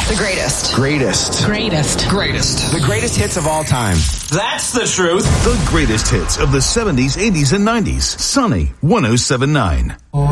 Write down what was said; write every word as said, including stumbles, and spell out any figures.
The greatest. Greatest. Greatest. Greatest. The greatest hits of all time. That's the truth. The greatest hits of the seventies, eighties, and nineties. Sunny one oh seven point nine.